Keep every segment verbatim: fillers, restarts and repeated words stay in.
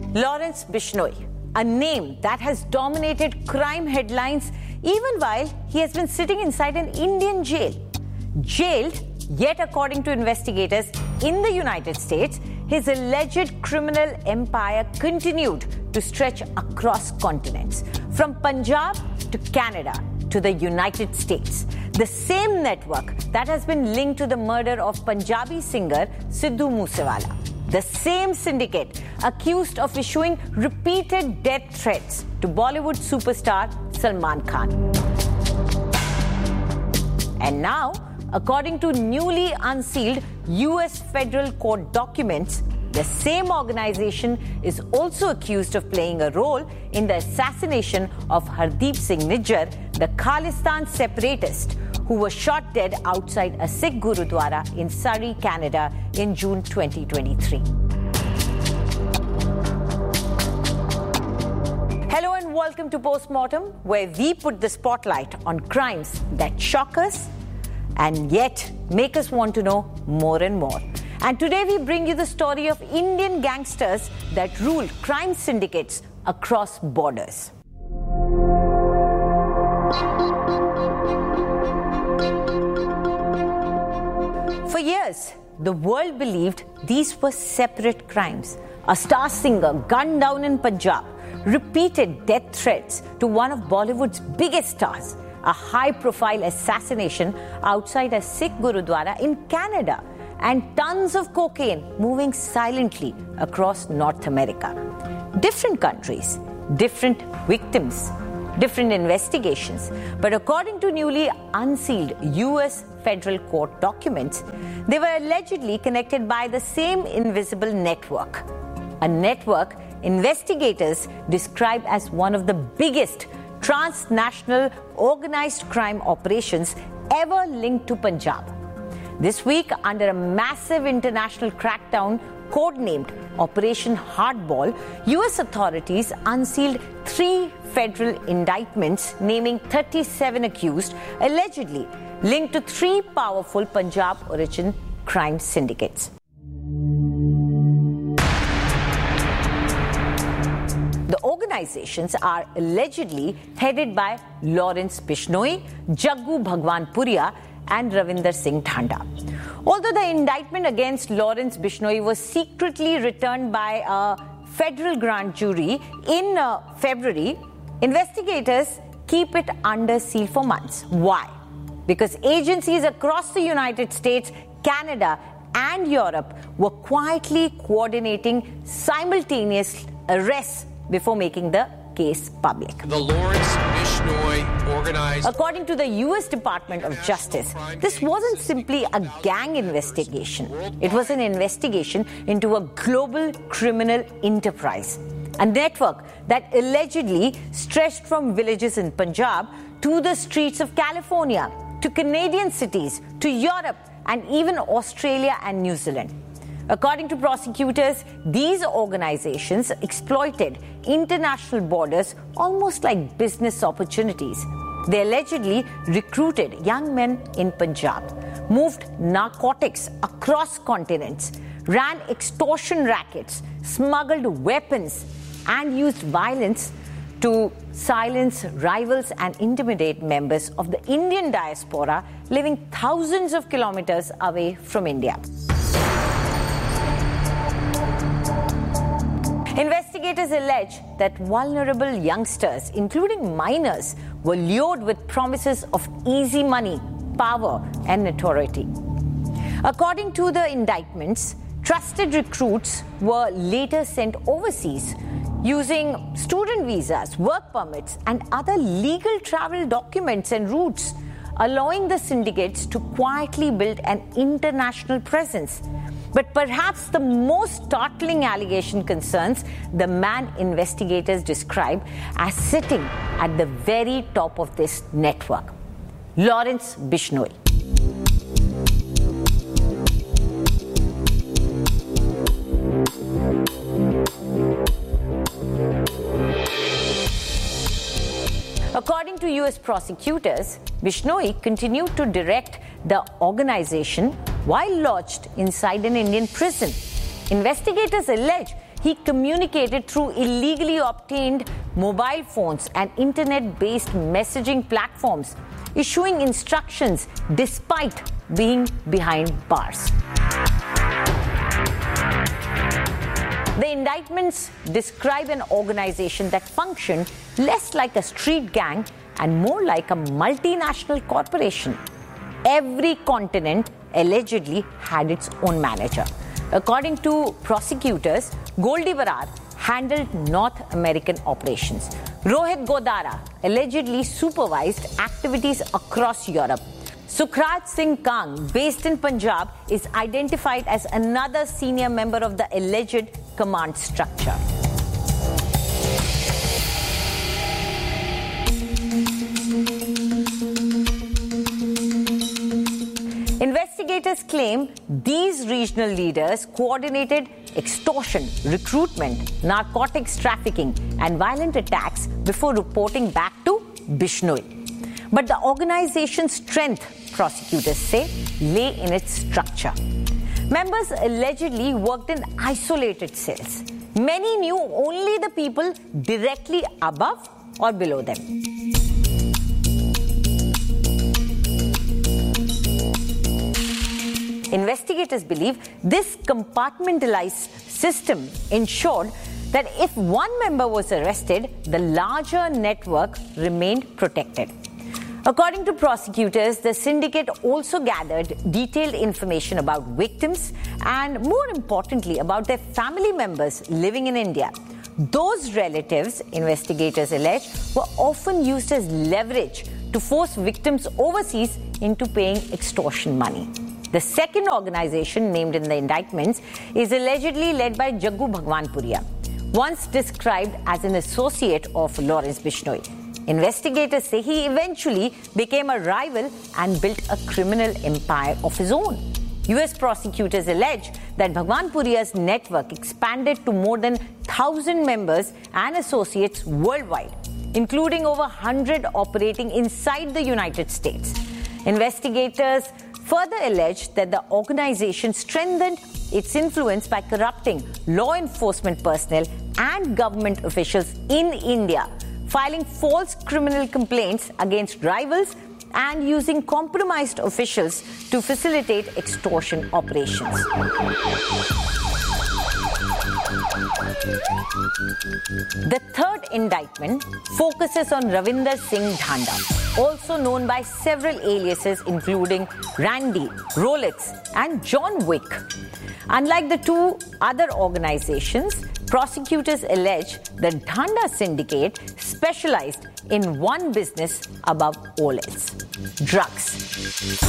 Lawrence Bishnoi, a name that has dominated crime headlines even while he has been sitting inside an Indian jail. Jailed, yet according to investigators in the United States, his alleged criminal empire continued to stretch across continents, from Punjab to Canada to the United States. The same network that has been linked to the murder of Punjabi singer Sidhu Moosewala. The same syndicate accused of issuing repeated death threats to Bollywood superstar Salman Khan. And now, according to newly unsealed U S federal court documents, the same organization is also accused of playing a role in the assassination of Hardeep Singh Nijjar, the Khalistan separatist who was shot dead outside a Sikh Gurudwara in Surrey, Canada in June twenty twenty-three. Hello and welcome to Postmortem, where we put the spotlight on crimes that shock us and yet make us want to know more and more. And today we bring you the story of Indian gangsters that rule crime syndicates across borders. For years, the world believed these were separate crimes. A star singer gunned down in Punjab, repeated death threats to one of Bollywood's biggest stars, a high-profile assassination outside a Sikh Gurudwara in Canada, and tons of cocaine moving silently across North America. Different countries, different victims, different investigations. But according to newly unsealed U S federal court documents, they were allegedly connected by the same invisible network. A network investigators describe as one of the biggest transnational organized crime operations ever linked to Punjab. This week, under a massive international crackdown codenamed Operation Hardball, U S authorities unsealed three federal indictments naming thirty-seven accused, allegedly linked to three powerful Punjab-origin crime syndicates. The organizations are allegedly headed by Lawrence Bishnoi, Jaggu Bhagwanpuria, and Ravinder Singh Thanda. Although the indictment against Lawrence Bishnoi was secretly returned by a federal grand jury in uh, February, investigators keep it under seal for months. Why? Because agencies across the United States, Canada, and Europe were quietly coordinating simultaneous arrests before making the case public. The Lawrence Bishnoi organized... According to the U S Department of Justice, this wasn't simply a gang investigation. It was an investigation into a global criminal enterprise, a network that allegedly stretched from villages in Punjab to the streets of California, to Canadian cities, to Europe, and even Australia and New Zealand. According to prosecutors, these organizations exploited international borders almost like business opportunities. They allegedly recruited young men in Punjab, moved narcotics across continents, ran extortion rackets, smuggled weapons, and used violence to silence rivals and intimidate members of the Indian diaspora living thousands of kilometers away from India. Investigators allege that vulnerable youngsters, including minors, were lured with promises of easy money, power, and notoriety. According to the indictments, trusted recruits were later sent overseas using student visas, work permits, and other legal travel documents and routes, allowing the syndicates to quietly build an international presence. But perhaps the most startling allegation concerns the man investigators describe as sitting at the very top of this network, Lawrence Bishnoi. According to U S prosecutors, Bishnoi continued to direct the organization while lodged inside an Indian prison. Investigators allege he communicated through illegally obtained mobile phones and internet-based messaging platforms, issuing instructions despite being behind bars. The indictments describe an organization that functioned less like a street gang and more like a multinational corporation. Every continent allegedly had its own manager. According to prosecutors, Goldie Barar handled North American operations. Rohit Godara allegedly supervised activities across Europe. Sukhraj Singh Kang, based in Punjab, is identified as another senior member of the alleged command structure. Investigators claim these regional leaders coordinated extortion, recruitment, narcotics trafficking, and violent attacks before reporting back to Bishnoi. But the organization's strength, prosecutors say, lay in its structure. Members allegedly worked in isolated cells. Many knew only the people directly above or below them. Investigators believe this compartmentalized system ensured that if one member was arrested, the larger network remained protected. According to prosecutors, the syndicate also gathered detailed information about victims and, more importantly, about their family members living in India. Those relatives, investigators allege, were often used as leverage to force victims overseas into paying extortion money. The second organization named in the indictments is allegedly led by Jaggu Bhagwanpuria, once described as an associate of Lawrence Bishnoi. Investigators say he eventually became a rival and built a criminal empire of his own. U S prosecutors allege that Bhagwanpuria's network expanded to more than one thousand members and associates worldwide, including over one hundred operating inside the United States. Investigators further allege that the organization strengthened its influence by corrupting law enforcement personnel and government officials in India, filing false criminal complaints against rivals and using compromised officials to facilitate extortion operations. The third indictment focuses on Ravinder Singh Dhanda, also known by several aliases including Randy, Rolex, and John Wick. Unlike the two other organizations, prosecutors allege the Dhanda syndicate specialized in one business above all else: drugs.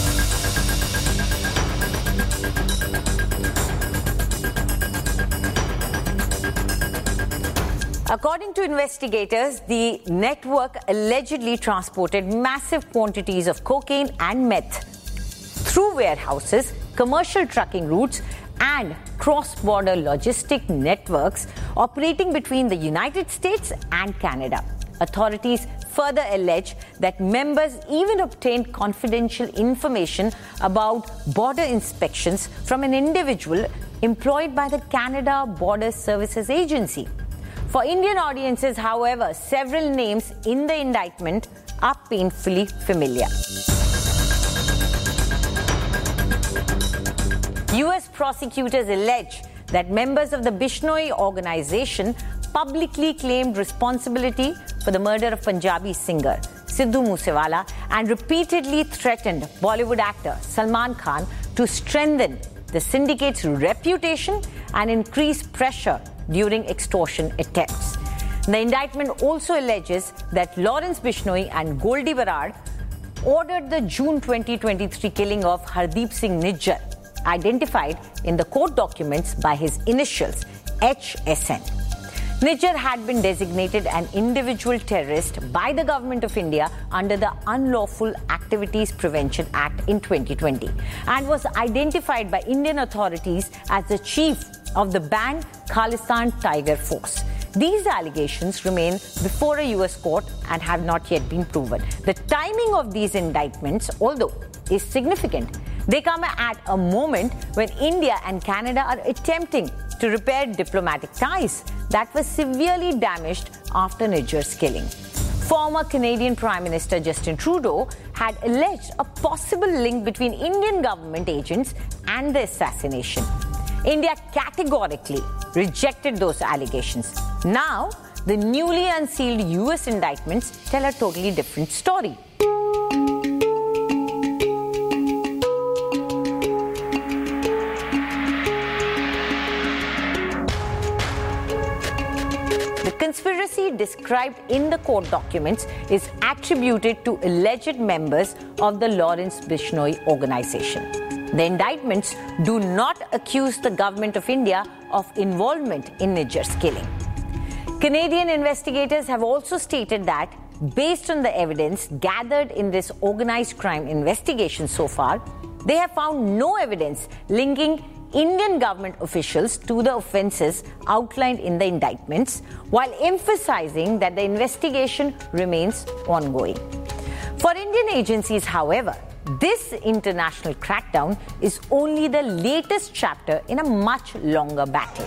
According to investigators, the network allegedly transported massive quantities of cocaine and meth through warehouses, commercial trucking routes, and cross-border logistic networks operating between the United States and Canada. Authorities further allege that members even obtained confidential information about border inspections from an individual employed by the Canada Border Services Agency. For Indian audiences, however, several names in the indictment are painfully familiar. U S prosecutors allege that members of the Bishnoi organization publicly claimed responsibility for the murder of Punjabi singer Sidhu Moosewala and repeatedly threatened Bollywood actor Salman Khan to strengthen the syndicate's reputation and increase pressure during extortion attempts. The indictment also alleges that Lawrence Bishnoi and Goldie Barar ordered the June twenty twenty-three killing of Hardeep Singh Nijjar, identified in the court documents by his initials H S N. Nijjar had been designated an individual terrorist by the Government of India under the Unlawful Activities Prevention Act in twenty twenty and was identified by Indian authorities as the chief of the banned Khalistan Tiger Force. These allegations remain before a U S court and have not yet been proven. The timing of these indictments, although, is significant. They come at a moment when India and Canada are attempting to repair diplomatic ties that were severely damaged after Nijjar's killing. Former Canadian Prime Minister Justin Trudeau had alleged a possible link between Indian government agents and the assassination. India categorically rejected those allegations. Now, the newly unsealed U S indictments tell a totally different story. The conspiracy described in the court documents is attributed to alleged members of the Lawrence Bishnoi organization. The indictments do not accuse the government of India of involvement in Nijjar's killing. Canadian investigators have also stated that, based on the evidence gathered in this organized crime investigation so far, they have found no evidence linking Indian government officials to the offences outlined in the indictments, while emphasizing that the investigation remains ongoing. For Indian agencies, however, this international crackdown is only the latest chapter in a much longer battle.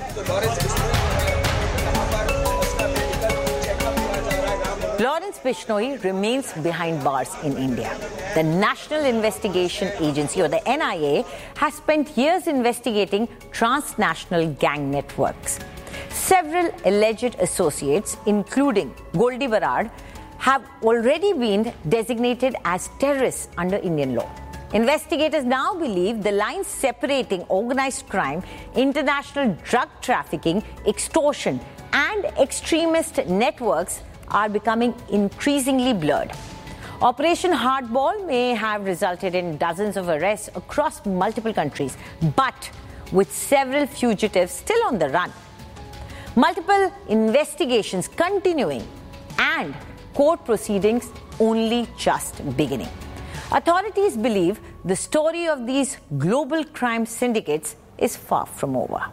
Lawrence Bishnoi remains behind bars in India. The National Investigation Agency, or the N I A, has spent years investigating transnational gang networks. Several alleged associates, including Goldie Berard, have already been designated as terrorists under Indian law. Investigators now believe the lines separating organized crime, international drug trafficking, extortion, and extremist networks are becoming increasingly blurred. Operation Hardball may have resulted in dozens of arrests across multiple countries, but with several fugitives still on the run. Multiple investigations continuing and court proceedings only just beginning. Authorities believe the story of these global crime syndicates is far from over.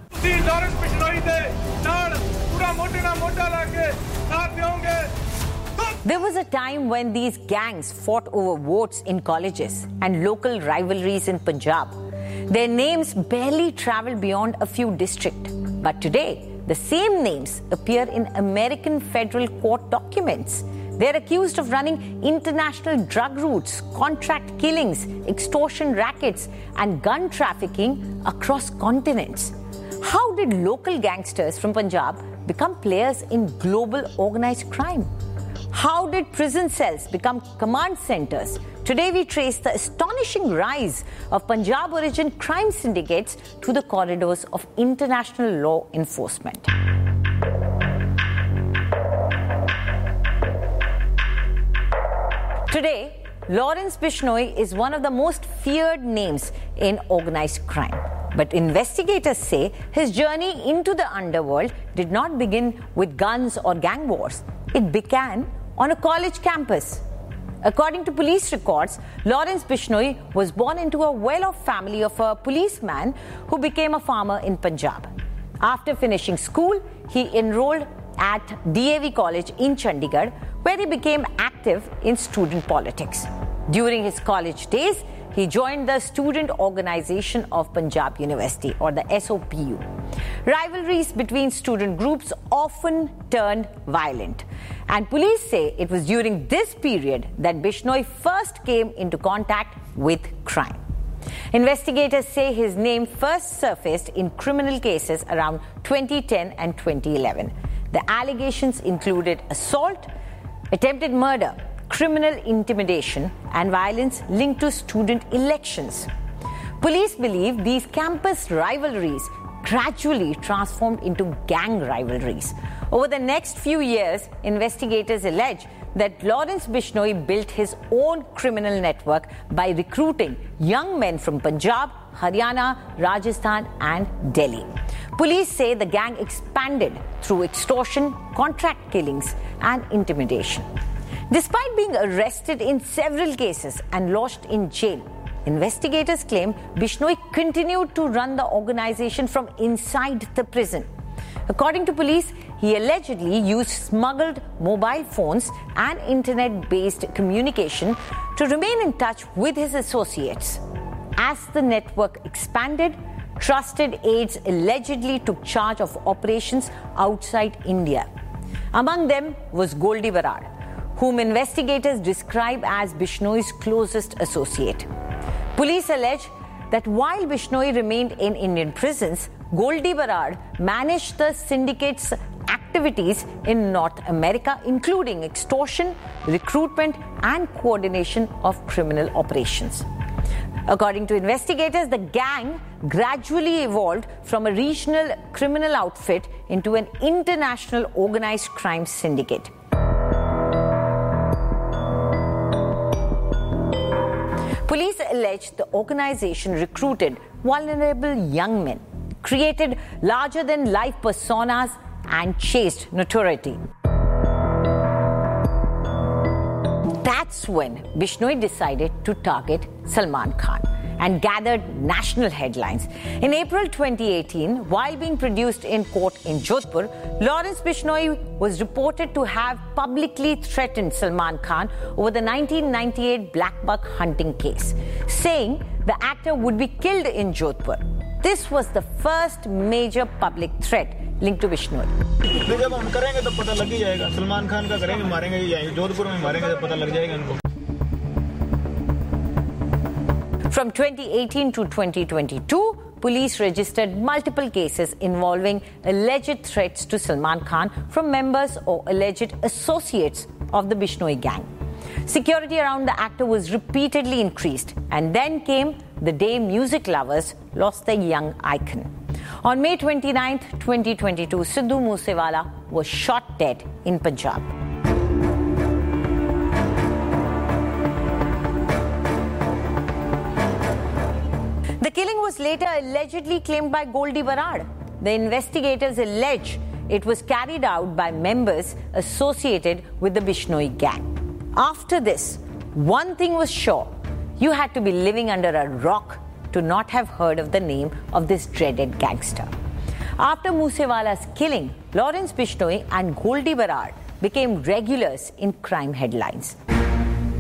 There was a time when these gangs fought over votes in colleges and local rivalries in Punjab. Their names barely traveled beyond a few districts. But today, the same names appear in American federal court documents. They're accused of running international drug routes, contract killings, extortion rackets, and gun trafficking across continents. How did local gangsters from Punjab become players in global organized crime? How did prison cells become command centers? Today we trace the astonishing rise of Punjab-origin crime syndicates to the corridors of international law enforcement. Today, Lawrence Bishnoi is one of the most feared names in organized crime. But investigators say his journey into the underworld did not begin with guns or gang wars. It began on a college campus. According to police records, Lawrence Bishnoi was born into a well-off family of a policeman who became a farmer in Punjab. After finishing school, he enrolled at D A V College in Chandigarh, where he became active in student politics. During his college days, he joined the Student Organization of Punjab University, or the S O P U. Rivalries between student groups often turned violent, and police say it was during this period that Bishnoi first came into contact with crime. Investigators say his name first surfaced in criminal cases around twenty ten and twenty eleven. The allegations included assault, attempted murder, criminal intimidation, and violence linked to student elections. Police believe these campus rivalries gradually transformed into gang rivalries. Over the next few years, investigators allege that Lawrence Bishnoi built his own criminal network by recruiting young men from Punjab, Haryana, Rajasthan, and Delhi. Police say the gang expanded through extortion, contract killings, and intimidation. Despite being arrested in several cases and lodged in jail, investigators claim Bishnoi continued to run the organization from inside the prison. According to police, he allegedly used smuggled mobile phones and internet-based communication to remain in touch with his associates. As the network expanded, trusted aides allegedly took charge of operations outside India. Among them was Goldie Berard, whom investigators describe as Bishnoi's closest associate. Police allege that while Bishnoi remained in Indian prisons, Goldie Berard managed the syndicate's activities in North America, including extortion, recruitment, and coordination of criminal operations. According to investigators, the gang gradually evolved from a regional criminal outfit into an international organized crime syndicate. Police allege the organization recruited vulnerable young men, created larger-than-life personas, and chased notoriety. That's when Bishnoi decided to target Salman Khan and gathered national headlines. In April twenty eighteen, while being produced in court in Jodhpur, Lawrence Bishnoi was reported to have publicly threatened Salman Khan over the nineteen ninety-eight black buck hunting case, saying the actor would be killed in Jodhpur. This was the first major public threat linked to Bishnoi. जब हम करेंगे तो पता लग ही जाएगा सलमान खान का करेंगे मारेंगे ही जोधपुर में मारेंगे तो पता लग जाएगा इनको. From twenty eighteen to twenty twenty-two, police registered multiple cases involving alleged threats to Salman Khan from members or alleged associates of the Bishnoi gang. Security around the actor was repeatedly increased, and then came the day music lovers lost their young icon. On May twenty-ninth, twenty twenty-two, Sidhu Moosewala was shot dead in Punjab. The killing was later allegedly claimed by Goldie Berard. The investigators allege it was carried out by members associated with the Bishnoi gang. After this, one thing was sure: you had to be living under a rock to not have heard of the name of this dreaded gangster. After Moosewala's killing, Lawrence Bishnoi and Goldie Berard became regulars in crime headlines.